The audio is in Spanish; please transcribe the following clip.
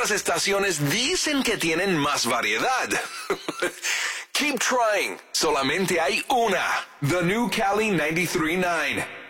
otras estaciones dicen que tienen más variedad. Keep trying. Solamente hay una. The New Cali 93.9.